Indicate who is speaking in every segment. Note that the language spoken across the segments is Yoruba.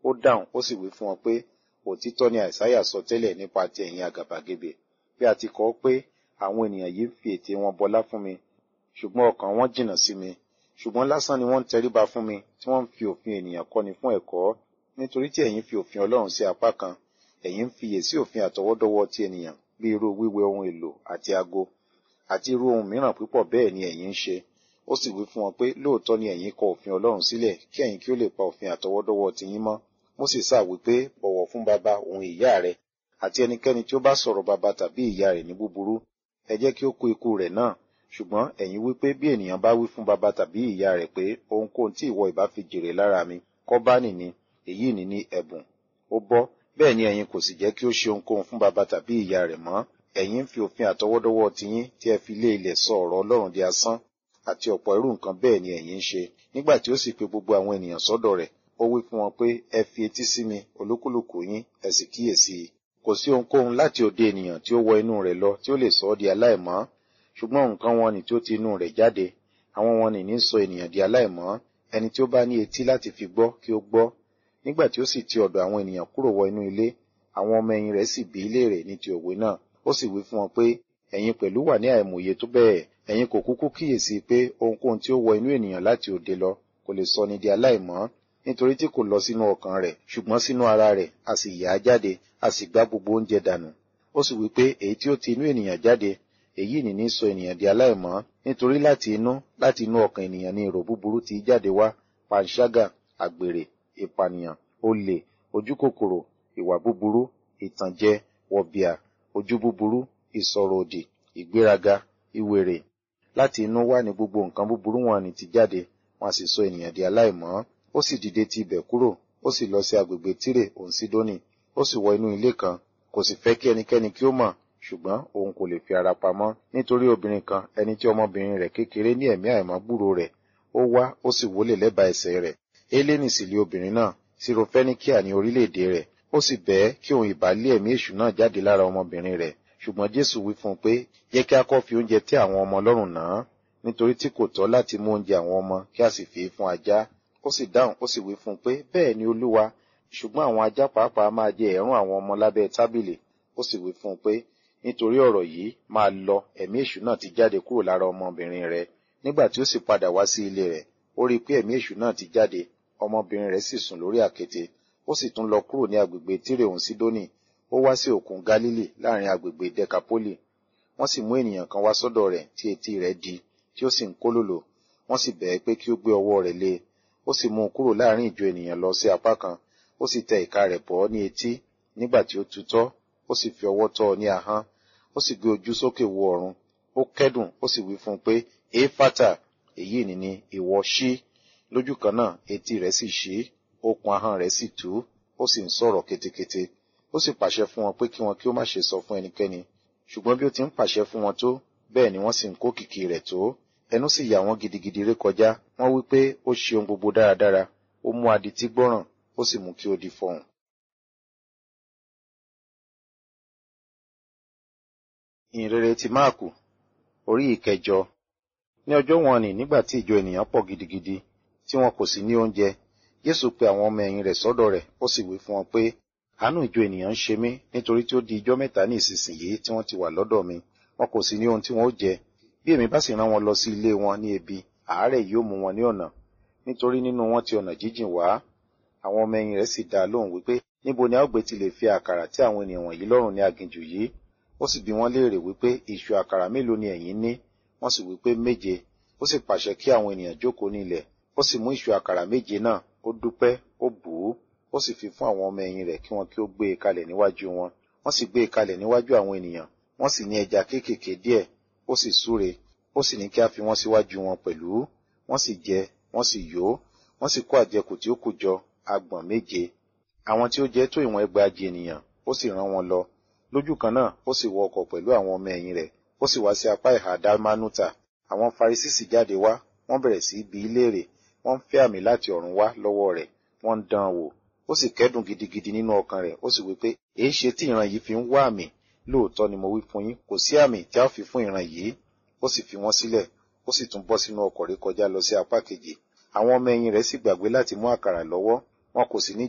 Speaker 1: Ó dáhùn, ó sì wí fún wọn pé, òtítọ́ ni Àìsáyà sọ tẹ́lẹ̀ nípa ti ẹ̀yin àgàbàgebè, bí a ti kọ ọ́ pé, àwọn ènìyàn yìí ń fi ètè wọn bọlá fún mi, ṣùgbọ́n ọkàn wọn jìnnà sí mi. Ṣùgbọ́n lásán ni wọ́n ń tẹríba fún mi, tí wọ́n ń fi òfin ènìyàn kọ́ni fún ẹ̀kọ́. Nítorí tí ẹ̀yin fi òfin Ọlọ́run sí apá kan, ẹ̀yin ń fiyè sí òfin àtọwọ́dọ́wọ́ ti ènìyàn, bí irú wíwẹ ohun èlò àti ago, àti irú ohun mìíràn púpọ̀ bẹ́ẹ̀ ni ẹ̀yin ń ṣe. Ó sì wí fún wọn pé, lóòótọ́ ni ẹ̀yin kọ òfin Ọlọ́run sílẹ̀, kí ẹ̀yin kí ó lè pa òfin àtọwọ́dọ́wọ́ ti yín mọ́. Mósè sá wí pé, bọ̀wọ̀ fún baba òun ìyá rẹ, àti ẹnikẹ́ni tí ó bá sọ̀rọ̀ baba tàbí ìyá rẹ̀ ní búburú, ẹ jẹ́ kí ó kú ikú rẹ̀ náà. Ṣùgbọ́n ẹ̀yin wí pé bí ènìyàn bá wí fún baba tàbí ìyá rẹ̀ pé, ohunkóhun tí ìwọ ìbá fi jèrè lára mi, Kọ́bánì ni, èyí ní ẹ̀bùn, ó bọ́. Bẹ́ẹ̀ ni ẹ̀yin kò sì jẹ́ kí ó ṣe ohunkóhun fún baba tàbí ìyá rẹ̀ mọ́. Ẹ̀yin ń fi òfin àtọwọ́dọ́wọ́ tiyín tí ẹ fi lé ilẹ̀ sọ ọ̀rọ̀ Ọlọ́run di asán, àti ọ̀pọ̀ irú nǹkan bẹ́ẹ̀ ni ẹ̀yin ń ṣe. Nígbà tí ó sì pe gbogbo àwọn ènìyàn sọ́dọ̀ rẹ̀, ó wí fún wọn pé, ẹ fi etí sí mi, olúkúlùkù yín, ẹ sì kíyèsí i. Kò sí ohunkóhun láti òde ènìyàn tí ó wọ inú rẹ̀ lọ tí ó lè sọ ọ́ di aláìmọ́, ṣùgbọ́n nǹkan wọn nì tí ó ti inú rẹ̀ jáde, àwọn wọn nì ní sọ ènìyàn di aláìmọ́. Ẹni tí ó bá ní etí láti fi gbọ́, kí ó gbọ́. Nígbà tí ó sì ti ọ̀dọ̀ àwọn ènìyàn kúrò wọ inú ilé, àwọn ọmọ ẹ̀yìn rẹ̀ sì bi í léèrè ní ti òwe náà. Ó sì wí fún wọn pé, ẹ̀yin pẹ̀lú wà ní àìmọ̀ye tó bẹ́ẹ̀, ẹ̀yin kò kúkú kíyèsí pé ohunkóhun tí ó wọ inú ènìyàn láti òde lọ kò lè sọ ni di aláìmọ́, nítorí tí kò lọ sínú ọkàn rẹ̀, ṣùgbọ́n sínú ara rẹ̀, a sì yà á jáde, a sì gbá gbogbo oúnjẹ dànù. Ó sì wí pé èyí tí ó ti inú ènìyàn jáde, èyí ní sọ ènìyàn di aláìmọ́, nítorí láti inú ọkàn ènìyàn ni èrò búburú ti jáde wá, panṣágà, àgbèrè, ìpànìyàn, olè, ojúkòkòrò, ìwà búburú, ìtànjẹ, wọ̀bìà, ojú búburú, ìsọ̀rọ̀ òdì, ìgbéraga, ìwèrè. Láti inú wá ni gbogbo nǹkan búburú wọn ni ti jáde, wọn a sì sọ ènìyàn di aláìmọ́. Ó sì dìde ti ibẹ̀ kúrò, ó sì lọ sí agbègbè Tírè òun Sídónì. Ó sì wọ inú ilé kan, kò sì fẹ́ kí ẹnikẹ́ni kí ó mọ̀, ṣùgbọ́n òun kò lè fi ara pamọ́, nítorí obìnrin kan, ẹni tí ọmọbìnrin rẹ̀ kékeré ní ẹ̀mí àìmọ́ gbúrò rẹ̀, ó wá, ó sì wólẹ̀ lẹ́bàá ẹsẹ̀ rẹ̀. Hélénì sì lé obìnrin náà, Sirofẹ́níkíà ní orílẹ̀-èdè rẹ̀. Ó sì bẹ́ẹ̀ kí òun ìbá lé ẹ̀mí èṣù náà jáde lára ọmọbìnrin rẹ̀. Ṣùgbọ́n Jésù wí fún un pé, jẹ́ kí a kọ́ fi oúnjẹ tẹ́ àwọn ọmọ lọ́rùn náà, nítorí tí kò tọ́ láti mú oúnjẹ àwọn ọmọ kí a sì fi fún ajá. Ó sì dáhùn, ó sì wí fún un pé, bẹ́ẹ̀ ni Olúwa, ṣùgbọ́n àwọn ajá pàápàá máa jẹ ẹ̀rún àwọn ọmọ lábẹ́ tábìlì. Ó sì wí fún un pé, nítorí ọ̀rọ̀ yìí, máa lọ, ẹ̀mí èṣù náà ti jáde kúrò lára ọmọbìnrin rẹ̀. Nígbà tí ó sì padà wá sí ilé rẹ̀, ó rí i pé ẹ̀mí èṣù náà ti jáde, ọmọbìnrin rẹ̀ sì sùn lórí àkéte. Ó sì tún lọ kúrò ní agbègbè Tírè òun Sídónì, ó wá sí òkun Gálílì láàrin agbègbè Dekapoli. Wọ́n sì mú ènìyàn kan wá sọ́dọ̀ rẹ̀ tí etí rẹ̀ di, tí ó sì ń kólòlò. Wọ́n sì bẹ̀ ẹ́ pé kí ó gbé ọwọ́ rẹ̀ lé e. Ó sì mú un kúrò láàrin ìjọ ènìyàn lọ sí apá kan, ó sì tẹ ìka rẹ̀ bọ́ ní etí. Nígbà tí ó tutọ́, ó sì fi ọwọ́ tọ́ ọ ní ahọ́n. Ó sì gbé ojú sókè wo ọ̀run. Ó kẹ́dùn, ó sì wí fún un pé, éfátà, èyí ní ìwọ ṣí. Lójú kan náà, etí rẹ̀ sì ṣí, okùn ahọ́n rẹ̀ sì tú, ó sì ń sọ̀rọ̀ ketekete. Ó sì pàṣẹ fún wọn pé kí wọn kí ó má ṣe sọ fún ẹnikẹ́ni. Ṣùgbọ́n bí ó ti ń pàṣẹ fún wọn tó, bẹ́ẹ̀ ni wọ́n sì ń kó kìkì rẹ̀ tó. Ẹnu sì yà wọ́n gidigidi rékọjá. Wọ́n wí pé ó ṣe ohun gbogbo dáradára. Ó mú adití gbọ́ràn, ó sì mú kí ó di fọhùn. Ìhìnrere ti Máàkù, orí ìkẹjọ. Ní ọjọ́ wọn nì, nígbà tí ìjọ ènìyàn pọ̀ gidigidi, tí wọn kò sì ní oúnjẹ, Jésù pe àwọn ọmọ ẹ̀yìn rẹ̀ sọ́dọ̀ rẹ̀, ó sì wí fún wọn pé, àánú ìjọ ènìyàn ń ṣe mí, nítorí tí ó di ijọ́ mẹ́ta ní ìsinsìnyí tí wọ́n ti wà lọ́dọ̀ mi, wọn kò sì ní ohun tí wọn ó jẹ. Bí èmi bá sì rán wọn lọ sí ilé wọn ní ebi, àárẹ̀ yóò mú wọn ní ọ̀nà, nítorí nínú wọn ti ọ̀nà jíjìn wá. Àwọn ọmọ ẹ̀yìn rẹ̀ sì dá a lóhùn wípé, níbo ni a ó gbé ti lè fi àkàrà tí àwọn ènìyàn wọ̀nyí lọ́rùn ní aginjù yìí? Ó sì bi wọ́n léèrè wípé, ìṣù àkàrà mélòó ni ẹ̀yin ní? Wọ́n sì wípé 7. Ó sì pàṣẹ kí àwọn ènìyàn jókòó ní ilẹ̀. Ó sì mú ìṣù àkàrà 7 náà, ó dúpẹ́, ó bù ú, ó sì fi fún àwọn ọmọ ẹ̀yìn rẹ̀ kí wọn kí ó gbé e kalẹ̀ níwájú wọn. Wọ́n sì gbé e kalẹ̀ níwájú àwọn ènìyàn. Wọ́n sì ní ẹja kéékèèké díẹ̀. Ó sì súre, ó sì ní kí a fi wọ́n síwájú wọn pẹ̀lú. Wọ́n sì jẹ, wọ́n sì yó. Wọ́n sì kó àjẹkù tí ó kù jọ, agbọ̀n 7. Àwọn tí ó jẹ tó ìwọ̀n 1,000 ènìyàn, ó sì rán wọn lọ. Lójú kan náà, ó sì wọ ọkọ̀ pẹ̀lú àwọn ọmọ ẹ̀yìn rẹ̀. Ó sì wá sí apá ìhà Dálmánútà. Àwọn Farisí sì jáde wá, wọ́n bẹ̀rẹ̀ sí bi í léèrè. Wọ́n ń fẹ́ àmì láti ọ̀run wá lọ́wọ́ rẹ̀. Wọ́n ń dán an wò. Ó sì kẹ́dùn gidigidi nínú ọkàn rẹ̀. Ó sì wí pé, èéṣe tí ìran yìí fi ń wá àmì? Lóòótọ́ ni mo wí fún yín, kò sí àmì tí a ó fi fún ìran yìí. Ó sì fi wọ́n sílẹ̀. Ó sì tún bọ́ sínú ọkọ̀ rékọjá lọ sí apá kejì. Àwọn ọmọ ẹ̀yìn rẹ̀ sì gbàgbé láti mú àkàrà lọ́wọ́. Wọn kò sì ní ju ìṣù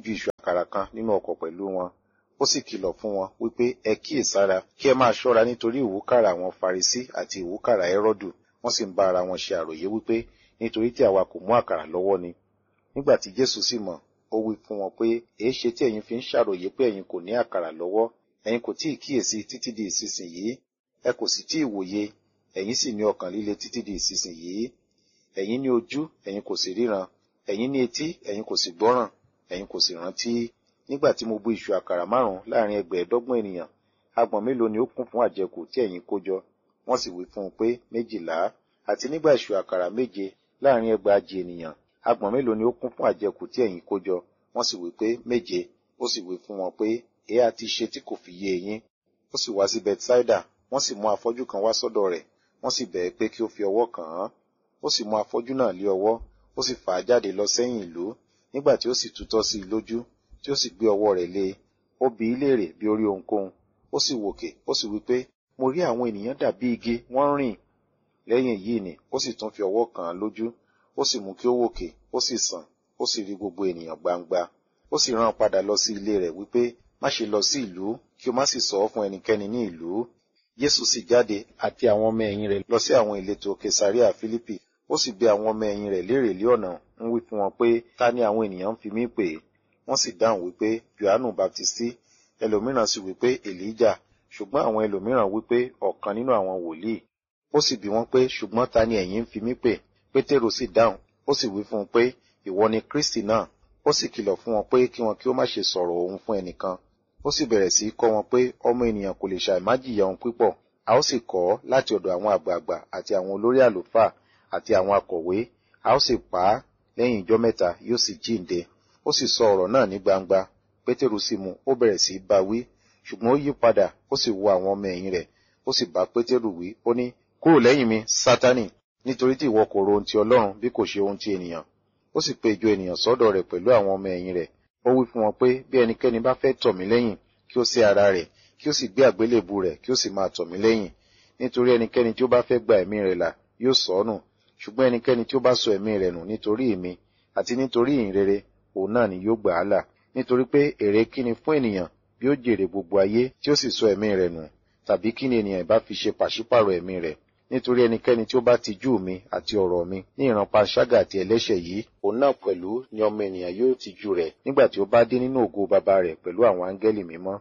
Speaker 1: àkàrà kan nínú ọkọ̀ pẹ̀lú wọn. Ó sì kìlọ̀ fún wọn wípé ẹ kíyèsára kí ẹ máa ṣọ́ra nítorí ìwúkàrà àwọn Farisí àti ìwúkàrà Hẹ́rọ́dù. Wọ́n sì ń bá ara wọn ṣe àròyé wípé nítorí tí àwa kò mú àkàrà lọ́wọ́ ni. Nígbà tí Jésù sì mọ̀, ó wí fún wọn pé èéṣe tí ẹ̀yin fi ń ṣàròyé pé ẹ̀yin kò ní àkàrà lọ́wọ́? Ẹ̀yin kò tíì kíyèsí títí di ìsinsìnyí, ẹ kò sì tíì wòye, ẹ̀yin sì ní ọkàn líle títí di ìsinsìnyí. Ẹ̀yin ní ojú, ẹ̀yin kò sì ríran, ẹ̀yin ní etí, ẹ̀yin kò sì gbọ́ràn, ẹ̀yin kò sì rántí. Nígbà tí mo bù ìṣù àkàrà 5 láàrin 15 ènìyàn, agbọ̀n mélòó ni ó kún fún àjẹkù tí ẹ̀yin kó jọ? Wọ́n sì wí fún un pé 12. Àti nígbà ìṣù àkàrà 7 láàrin 40 ènìyàn, agbọ̀n mélòó ni ó kún fún àjẹkù tí ẹ̀yin kó jọ? Wọ́n sì wí pé 7. Ó sì wí fún wọn pé èé a ti ṣe tí kò fi yé yín. Ó sì wá sí Bethsaida, wọ́n sì mú afọ́jú kan wá sọ́dọ̀ rẹ̀, wọ́n sì bẹ̀ ẹ́ pé kí ó fi ọwọ́ kàn án. Ó sì mú afọ́jú náà lé ọwọ́, ó sì fà á jáde lọ sẹ́yìn ìlú. Nígbà tí ó sì tutọ́ sí i lójú, tí ó sì gbé ọwọ́ rẹ̀ lé e, ó bi í léèrè bí ó rí ohunkóhun. Ó sì wòkè, ó sì wí pé mo rí àwọn ènìyàn dàbí igi, wọ́n ń rìn. Lẹ́yìn èyí ni ó sì tún fi ọwọ́ kàn án lójú, ó sì mú kí ó wòkè, ó sì sàn, ó sì rí gbogbo ènìyàn gbangba. Ó sì rán padà lọ sí ilé rẹ̀ wípé má ṣe lọ sí ìlú, kí o má sì sọ ọ́ fún ẹnikẹ́ni ní ìlú. Jésù sì jáde àti àwọn ọmọ ẹ̀yìn rẹ̀ lọ sí àwọn ìletò Kesarea Fílípì. Ó sì bi àwọn ọmọ ẹ̀yìn rẹ̀ léèrè lé ọ̀nà, ń wí fún wọn pé ta ni àwọn ènìyàn ń fi mí pè é? Wọ́n sì dáhùn wípé Jòhánù Baptisti, ẹlòmíràn sì wípé Èlíjà, ṣùgbọ́n àwọn ẹlòmíràn wípé ọ̀kan nínú àwọn wòlíì. Ó sì bi wọ́n pé ṣùgbọ́n ta ni ẹ̀yin ń fi mí pè? Pétérù sì dáhùn, ó sì wí fún un pé ìwọ ni Kristi náà. Ó sì kìlọ̀ fún wọn pé kí wọn kí ó má ṣe sọ̀rọ̀ òun fún ẹnìkan. Ó sì bẹ̀rẹ̀ sí í kọ́ wọn pé ọmọ ènìyàn kò lè ṣàìmá jìyà ohun pípọ̀. A ó sì kọ́ ọ́ láti ọ̀dọ̀ àwọn àgbààgbà àti àwọn olórí àlùfáà àti àwọn akọ̀wé. A ó sì pa á, lẹ́yìn ijọ́ 3 yóò sì jíǹde. Ó sì sọ ọ̀rọ̀ náà ní gbangba. Pétérù sì mú, ó bẹ̀rẹ̀ sí í bá wí. Ṣùgbọ́n ó yí padà, ó sì wo àwọn ọmọ ẹ̀yìn rẹ̀. Ó sì bá Pétérù wí, ó ní, kúrò lẹ́yìn mi, Sátánì, nítorí tí ìwọ kò ro ohun ti Ọlọ́run bí kò ṣe ohun ti ènìyàn. Ó sì pe ìjọ ènìyàn sọ́dọ̀ rẹ̀ pẹ̀lú àwọn ọmọ ẹ̀yìn rẹ̀. Ó wí fún wọn pé bí ẹnikẹ́ni bá fẹ́ tọ̀ mí lẹ́yìn, kí ó sẹ́ ara rẹ̀, kí ó sì gbé àgbélébù rẹ̀, kí ó sì máa tọ̀ mí lẹ́yìn. Nítorí ẹnikẹ́ni tí ó bá fẹ́ gba ẹ̀mí rẹ̀ là yóò sọ ọ́ nù. Ṣùgbọ́n ẹnikẹ́ni tí ó bá sọ ẹ̀mí rẹ̀ nù nítorí mi àti nítorí ìhìnrere, òun náà ni yóò gbà á là. Nítorí pé èrè kí ni fún ènìyàn bí ó jèrè gbogbo ayé tí ó sì sọ ẹ̀mí rẹ̀ nù? Tàbí kí ni ènìyàn bá fi ṣe pàṣípàrọ̀ ẹ̀mí rẹ̀? Nítorí ẹnikẹ́ni tí ó bá tijú mi àti ọ̀rọ̀ mi ní ìran panṣágà àti ẹlẹ́ṣẹ̀ yìí, òun náà pẹ̀lú ni ọmọ ènìyàn yóò tijú rẹ̀ nígbà tí ó bá dé nínú ògo baba rẹ̀ pẹ̀lú àwọn áńgẹ́lì mímọ́.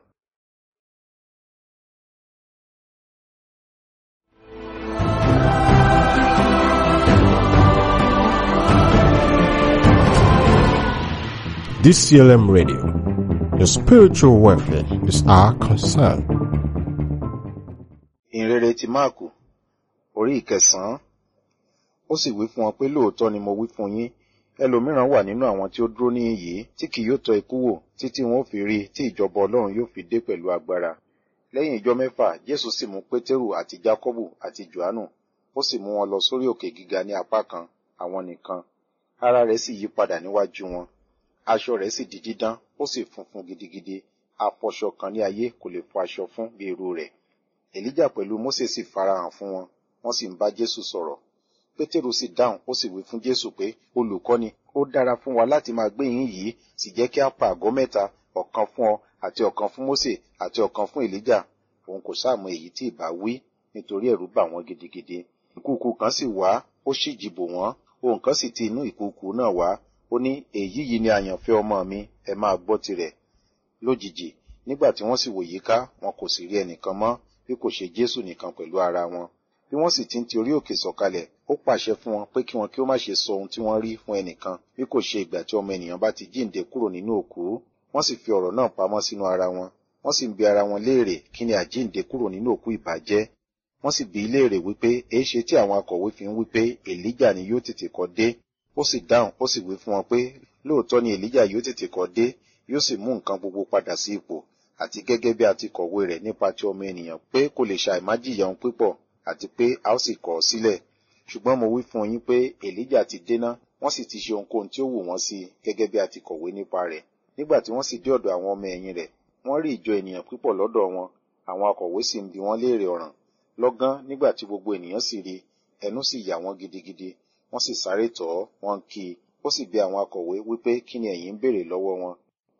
Speaker 2: DCLM Radio. Your spiritual welfare is our concern.
Speaker 1: Ìhìnrere ti Máàkù, orí 9. Ó sì wí fún wọn pé lóòótọ́ ni mo wí fún yín, ẹlòmíràn wà nínú àwọn tí ó dúró níhìn yìí tí kì yóò tọ́ ikú wò títí wọn ó fi rí tí ìjọba Ọlọ́run yóò fi dé pẹ̀lú agbára. Lẹ́yìn ijọ́ 6, Jésù sì mú Pétérù àti Jákọ́bù àti Jòhánù, ó sì mú wọn lọ sórí òkè gíga ní apá kan, àwọn nìkan. Ara rẹ̀ sì yí padà níwájú wọn. Aṣọ rẹ̀ sì di dídán, ó sì funfun gidigidi. Afọṣọ kan ní ayé kò lè fọ aṣọ fún bí irú rẹ̀. Èlíjà pẹ̀lú Mósè sì farahàn fún wọn, wọ́n sì ń bá Jésù sọ̀rọ̀. Pétérù sì dáhùn, ó sì wí fún Jésù pé, Olùkọ́ni, ó dára fún wa láti máa gbé yín yìí, sì jẹ́ kí a pa àgọ́ 3, ọ̀kan fún ọ, àti ọ̀kan fún Mósè, àti ọ̀kan fún Èlíjà. Òun kò sáà mọ èyí tí ìbá wí, nítorí ẹ̀rù bà wọ́n gidigidi. Ìkùùkuu kan sì wá, ó sì jìbò wọ́n, ohùn kan sì ti inú ìkùùkuu náà wá, ó ní, èyí yìí ni àyànfẹ́ ọmọ mi, ẹ máa gbọ́ tirẹ̀. Lójijì, nígbà tí wọ́n sì wò yíká, wọn kò sì rí ẹnìkan mọ́, bí kò ṣe Jésù nìkan pẹ̀lú ara wọn. Bí wọ́n sì ti ń ti orí òkè sọ̀kalẹ̀, ó pàṣẹ fún wọn pé kí wọn kí ó má ṣe sọ ohun tí wọ́n rí fún ẹnìkan, bí kò ṣe ìgbà tí ọmọ ènìyàn bá ti jíǹde kúrò nínú òkú. Wọ́n sì fi ọ̀rọ̀ náà pamọ́ sínú ara wọn. Wọ́n sì ń bi ara wọn léèrè kí ni àjíǹde kúrò nínú òkú ìbá jẹ́. Wọ́n sì bi í léèrè wípé èéṣe tí àwọn akọ̀wé fi ń wípé Èlíjà ni yóò tètè kọ́ dé. Ó sì dáhùn, ó sì wí fún wọn pé lóòótọ́ ni Èlíjà yóò tètè kọ́ dé, yóò sì mú nǹkan gbogbo padà sí ipò, àti gẹ́gẹ́ bí a ti kọ̀wé rẹ̀ nípa ti ọmọ ènìyàn pé kò lè ṣàìmá jìyà ohun pípọ̀, àti pé a ó sì kọ̀ ọ́ sílẹ̀. Ṣùgbọ́n mo wí fún yín pé Èlíjà ti dé ná, wọ́n sì ti ṣe ohunkóhun tí ó wù wọ́n sí gẹ́gẹ́ bí a ti kọ̀wé nípa rẹ̀. Nígbà tí wọ́n sì dé ọ̀dọ̀ àwọn ọmọ ẹ̀yìn rẹ̀, wọ́n rí ìjọ ènìyàn púpọ̀ lọ́dọ̀ wọn, àwọn akọ̀wé sì ń bi wọ́n léèrè ọ̀ràn. Lọ́gán nígbà tí gbogbo ènìyàn sì rí, ẹnu sì yà wọ́n gidigidi, wọ́n sì sáré tọ̀ ọ́, wọ́n kì í. Ó sì bi àwọn akọ̀wé wípé kí ni ẹ̀yin ń béèrè lọ́wọ́ wọn.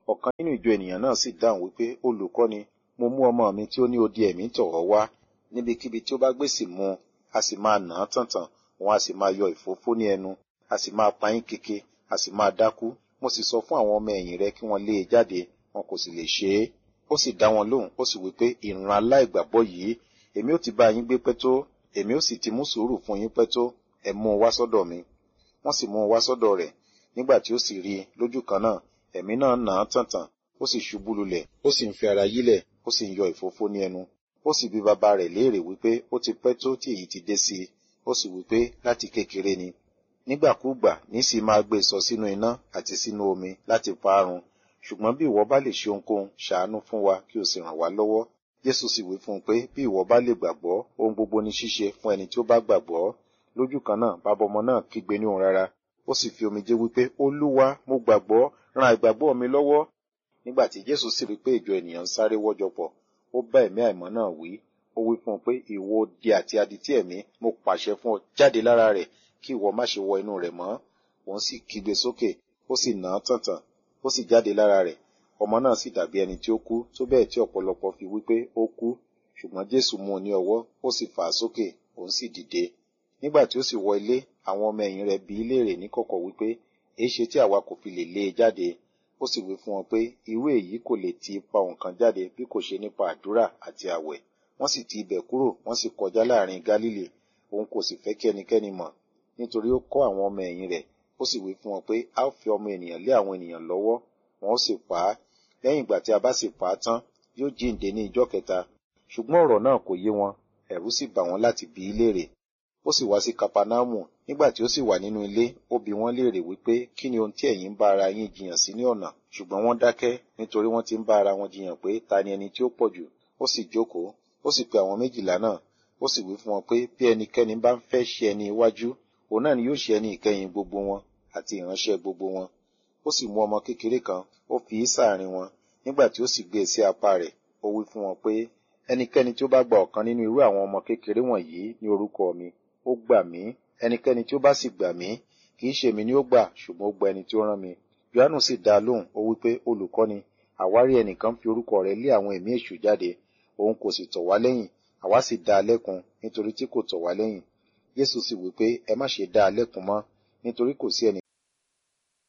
Speaker 1: Ọ̀kan nínú ìjọ ènìyàn náà sì dáhùn wípé, Olùkọ́ni, mo mú ọmọ mi tí ó ní odi ẹ̀mí tọ̀ ọ́ wá. Níbikíbi tí ó bá gbé sì mú un, a sì máa nà án tàntàn, òun a sì máa yọ ìfófó ní ẹnu, a sì máa pa yín keke, a sì máa dákú. Mo sì sọ fún àwọn ọmọ ẹ̀yìn rẹ kí wọ́n lé e jáde, wọn kò sì lè ṣe é. Ó sì dá wọn lóhùn, ó sì wí pé, ìran aláìgbàgbọ́ yìí, èmi ó ti bá yín gbé pẹ́ tó, èmi ó sì ti mú sùúrù fún yín pẹ́ tó, ẹ mú un wá sọ́dọ̀ mi. Wọ́n sì mú un wá sọ́dọ̀ rẹ̀. Nígbà tí ó sì rí i lójú kan náà, ẹ̀mí náà nà án tàntàn, ó sì ṣubú lulẹ̀, ó sì ń fi ara yílẹ̀, ó sì ń yọ ìfófó ní ẹnu. Ó sì bi bàbá rẹ̀ léèrè wípé ó ti pẹ́ tó tí èyí ti dé sí i. Ó sì wípé láti kékeré ni. Nígbàkúùgbà ní sì máa gbé sọ sínú iná àti sínú omi láti pa á run. Ṣùgbọ́n bí ìwọ bá lè ṣe ohunkóhun, ṣàánú fún wa kí o sì ràn wá lọ́wọ́. Jésù sì wí fún un pé bí ìwọ bá lè gbàgbọ́, ohun gbogbo ní ṣíṣe fún ẹni tí ó bá gbàgbọ́. Lójú kan náà bàbá ọmọ náà kígbe ní ohùn rara, ó sì fi omijé wípé, Olúwa, mo gbàgbọ́, ran àìgbàgbọ́ mi lọ́wọ́. Nígbà tí Jésù sì rí pé ìjọ ènìyàn ń sáré wọ́jọpọ̀, ó bá ẹ̀mí àìmọ́ náà wí. Ó wí fún un pé, ìwọ odi àti adití ẹ̀mí, mo pàṣẹ fún ọ, jáde lára rẹ̀, kí ìwọ má ṣe wọ inú rẹ̀ mọ́. Òun sì kígbe sókè, ó sì nà án tàntàn, ó sì jáde lára rẹ̀. Ọmọ náà sì dàbí ẹni tí ó kú, tó bẹ́ẹ̀ tí ọ̀pọ̀lọpọ̀ fi wípé ó kú. Ṣùgbọ́n Jésù mú un ní ọwọ́, ó sì fà á sókè, òun sì dìde. Nígbà tí ó sì wọ ilé, àwọn ọmọ ẹ̀yìn rẹ̀ bi í léèrè níkọ̀kọ̀ wípé, èéṣe tí àwa kò fi lè lé e jáde? Ó sì wí fún wọn pé, irú èyí kò lè ti ipa òǹkan jáde bí kò ṣe nípa àdúrà àti àwẹ̀. Wọ́n sì ti ibẹ̀ kúrò, wọ́n sì kọjá láàrin Gálílì. Òun kò sì fẹ́ kí ẹnikẹ́ni mọ̀, nítorí ó kọ́ àwọn ọmọ ẹ̀yìn rẹ̀. Ó sì wí fún wọn pé, a ó fi ọmọ ènìyàn lé àwọn ènìyàn lọ́wọ́, wọn ó sì pa á. Lẹ́yìn ìgbà tí a bá sì pa á tán, yóò jíǹde ní ijọ́ kẹta. Ṣùgbọ́n ọ̀rọ̀ náà kò yé wọn, ẹ̀rù sì bà wọ́n láti bi í léèrè. Ó sì wá sí Kapanamu. Nígbà tí ó sì wà nínú ilé, ó bi wọ́n léèrè wípé, kí ni ohun tí ẹ̀yin ń bá ara yín jiyàn sí ní ọ̀nà? Ṣùgbọ́n wọ́n dákẹ́, nítorí wọ́n ti ń bá ara wọn jiyàn pé ta ni ẹni tí ó pọ̀ jù. Ó sì jókòó, ó sì pe àwọn 12 náà. Ó sì wí fún wọn pé bí ẹnikẹ́ni bá ń fẹ́ ṣe ẹni iwájú, òun náà ni yóò ṣe ẹni ìkẹyìn gbogbo wọn àti ìránṣẹ́ gbogbo wọn. Ó sì mú ọmọ kékeré kan, ó fi í sáàrin wọn. Nígbà tí ó sì gbé e sí apá rẹ̀, ó wí fún wọn pé ẹnikẹ́ni tí ó bá gba ọ̀kan nínú irú àwọn ọmọ kékeré wọ̀nyí ní orúkọ mi, ó gbà mí. Ẹnikẹ́ni tí ó bá sì gbà mí, kì í ṣe mi ni ó gbà, ṣùgbọ́n ó gba ẹni tí ó rán mi. Jòhánù sì dá a lóhùn, ó wí pé, Olùkọ́ni, àwa rí ẹnìkan fi orúkọ rẹ̀ lé àwọn ẹ̀mí èṣù jáde, òun kò sì tọ̀ wá lẹ́yìn, àwa sì dá a lẹ́kun, nítorí tí kò tọ̀ wá lẹ́yìn. Jésù sì wí pé, ẹ má ṣe dá a lẹ́kun mọ́, nítorí kò sí ẹnì